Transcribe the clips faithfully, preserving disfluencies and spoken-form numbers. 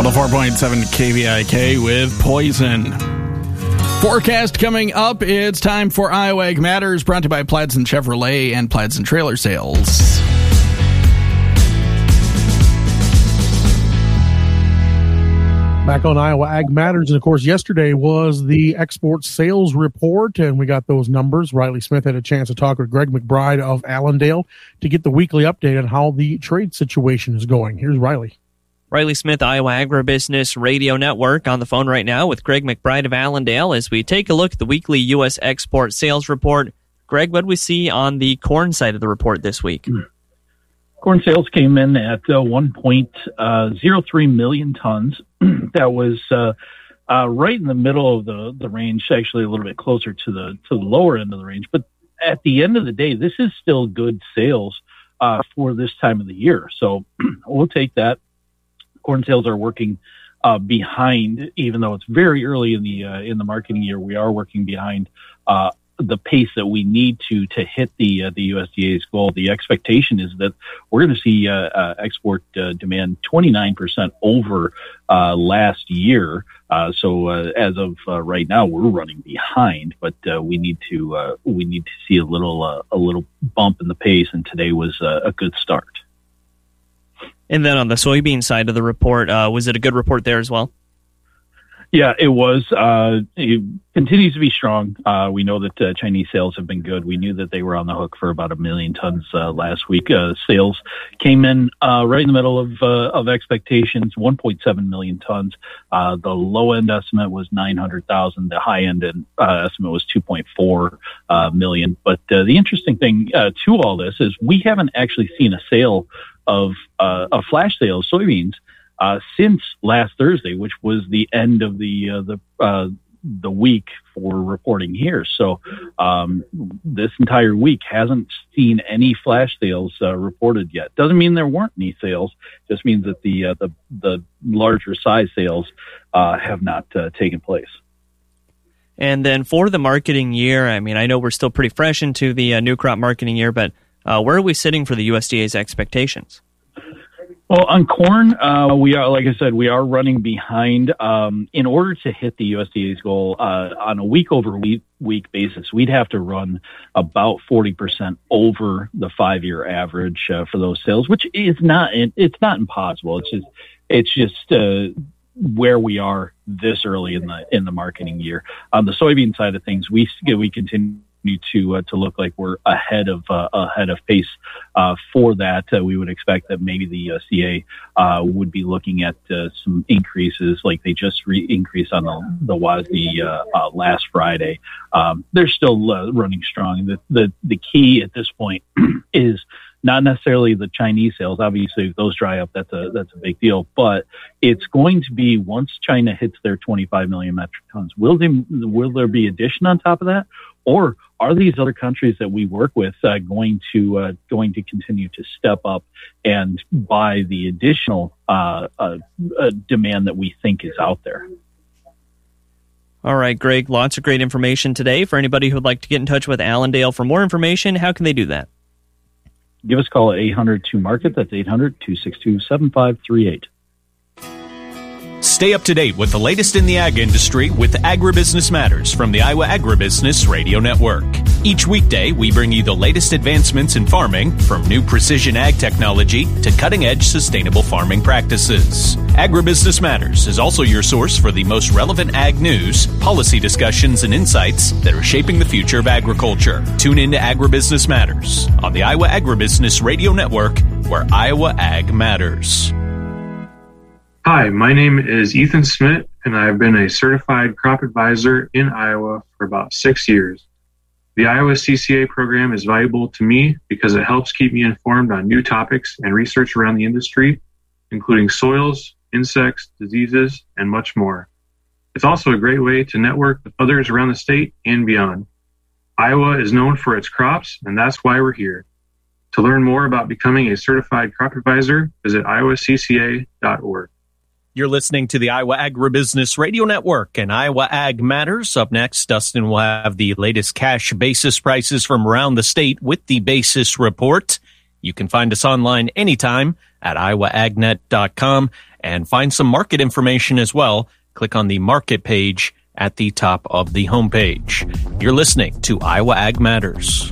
one oh four point seven K V I K with Poison. Forecast coming up. It's time for Iowa Ag Matters, brought to you by Pladsen Chevrolet and Pladsen Trailer Sales. Back on Iowa Ag Matters, and of course, yesterday was the export sales report, and we got those numbers. Riley Smith had a chance to talk with Greg McBride of Allendale to get the weekly update on how the trade situation is going. Here's Riley. Riley Smith, Iowa Agribusiness Radio Network, on the phone right now with Greg McBride of Allendale as we take a look at the weekly U S export sales report. Greg, what do we see on the corn side of the report this week? Corn sales came in at uh, one point oh three million tons. That was uh, uh, right in the middle of the, the range, actually a little bit closer to the to the lower end of the range. But at the end of the day, this is still good sales uh, for this time of the year. So we'll take that. Corn sales are working uh, behind, even though it's very early in the uh, in the marketing year. We are working behind uh, the pace that we need to to hit the uh, the U S D A's goal. The expectation is that we're going to see uh, uh, export uh, demand twenty-nine percent over uh, last year. Uh, so uh, as of uh, right now, we're running behind, but uh, we need to uh, we need to see a little uh, a little bump in the pace. And today was uh, a good start. And then on the soybean side of the report, uh, was it a good report there as well? Yeah, it was. Uh, it continues to be strong. Uh, we know that uh, Chinese sales have been good. We knew that they were on the hook for about a million tons uh, last week. Uh, sales came in uh, right in the middle of uh, of expectations, one point seven million tons. Uh, the low end estimate was nine hundred thousand. The high end uh, estimate was two point four uh, million. But uh, the interesting thing uh, to all this is we haven't actually seen a sale of uh, a flash sale of soybeans uh, since last Thursday, which was the end of the uh, the uh, the week for reporting here. So um, this entire week hasn't seen any flash sales uh, reported yet. Doesn't mean there weren't any sales. Just means that the uh, the the larger size sales uh, have not uh, taken place. And then for the marketing year, I mean, I know we're still pretty fresh into the uh, new crop marketing year, but Uh, where are we sitting for the U S D A's expectations? Well, on corn, uh, we are, like I said, we are running behind. Um, in order to hit the U S D A's goal uh, on a week over week, week basis, we'd have to run about forty percent over the five year average uh, for those sales, which is not, it's not impossible. It's just, it's just, uh, where we are this early in the, in the marketing year. On the soybean side of things, we, we continue to uh, to look like we're ahead of uh, ahead of pace uh, for that. Uh, we would expect that maybe the U S D A uh, would be looking at uh, some increases, like they just re- increased on the the W A S D uh, uh, last Friday. Um, they're still uh, running strong. The, the the key at this point is not necessarily the Chinese sales. Obviously, if those dry up, that's a that's a big deal. But it's going to be once China hits their twenty-five million metric tons. Will they will there be addition on top of that, or are these other countries that we work with uh, going to uh, going to continue to step up and buy the additional uh, uh, uh, demand that we think is out there? All right, Greg, lots of great information today. For anybody who would like to get in touch with Allendale for more information, how can they do that? Give us a call at eight hundred two market. That's eight hundred two six two seven five three eight. Stay up to date with the latest in the ag industry with Agribusiness Matters from the Iowa Agribusiness Radio Network. Each weekday, we bring you the latest advancements in farming, from new precision ag technology to cutting-edge sustainable farming practices. Agribusiness Matters is also your source for the most relevant ag news, policy discussions, and insights that are shaping the future of agriculture. Tune in to Agribusiness Matters on the Iowa Agribusiness Radio Network, where Iowa Ag matters. Hi, my name is Ethan Smith, and I've been a certified crop advisor in Iowa for about six years. The Iowa C C A program is valuable to me because it helps keep me informed on new topics and research around the industry, including soils, insects, diseases, and much more. It's also a great way to network with others around the state and beyond. Iowa is known for its crops, and that's why we're here. To learn more about becoming a certified crop advisor, visit iowa c c a dot org. You're listening to the Iowa Agribusiness Radio Network and Iowa Ag Matters. Up next, Dustin will have the latest cash basis prices from around the state with the basis report. You can find us online anytime at iowa ag net dot com and find some market information as well. Click on the market page at the top of the homepage. You're listening to Iowa Ag Matters.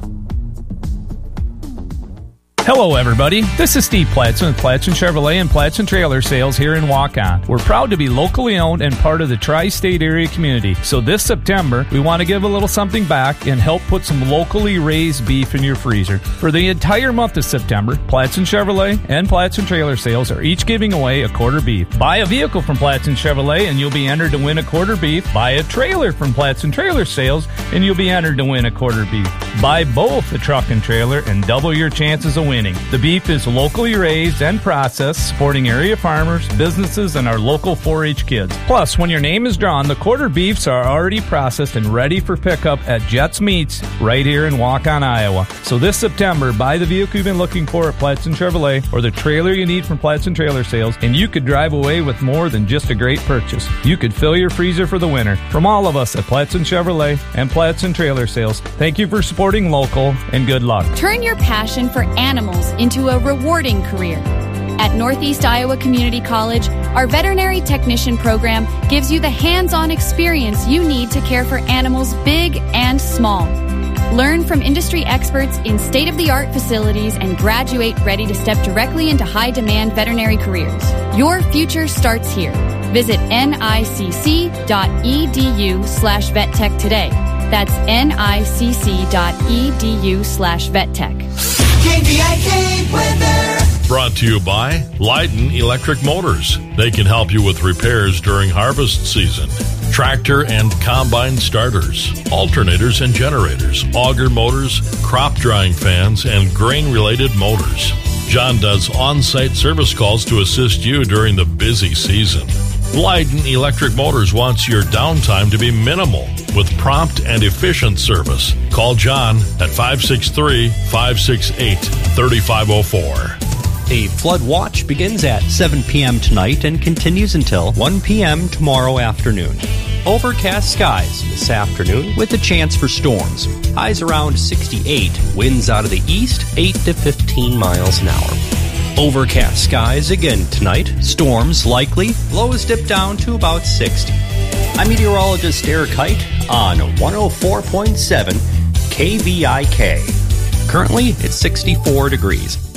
Hello, everybody. This is Steve Platson with Platson Chevrolet and Platson Trailer Sales here in Waukon. We're proud to be locally owned and part of the tri-state area community. So this September, we want to give a little something back and help put some locally raised beef in your freezer. For the entire month of September, Platson Chevrolet and Platson Trailer Sales are each giving away a quarter beef. Buy a vehicle from Platson Chevrolet and you'll be entered to win a quarter beef. Buy a trailer from Platson Trailer Sales and you'll be entered to win a quarter beef. Buy both a truck and trailer and double your chances of winning. The beef is locally raised and processed, supporting area farmers, businesses, and our local four H kids. Plus, when your name is drawn, the quarter beefs are already processed and ready for pickup at Jets Meats right here in Waukon, Iowa. So this September, buy the vehicle you've been looking for at Platson Chevrolet or the trailer you need from Platson Trailer Sales, and you could drive away with more than just a great purchase. You could fill your freezer for the winter. From all of us at Platson Chevrolet and Platson Trailer Sales, thank you for supporting local, and good luck. Turn your passion for animals into a rewarding career. At Northeast Iowa Community College, our veterinary technician program gives you the hands-on experience you need to care for animals big and small. Learn from industry experts in state-of-the-art facilities and graduate ready to step directly into high-demand veterinary careers. Your future starts here. Visit nicc.edu slash vettech today. That's nicc.edu slash vettech. K V I K weather. Brought to you by Leiden Electric Motors. They can help you with repairs during harvest season. Tractor and combine starters, alternators and generators, auger motors, crop drying fans, and grain-related motors. John does on-site service calls to assist you during the busy season. Leiden Electric Motors wants your downtime to be minimal with prompt and efficient service. Call John at five six three, five six eight, three five zero four. A flood watch begins at seven p.m. tonight and continues until one p.m. tomorrow afternoon. Overcast skies this afternoon with a chance for storms. Highs around sixty-eight. Winds out of the east, eight to fifteen miles an hour. Overcast skies again tonight. Storms likely. Lows dip down to about sixty. I'm meteorologist Eric Height on one oh four point seven K V I K. Currently, it's sixty-four degrees.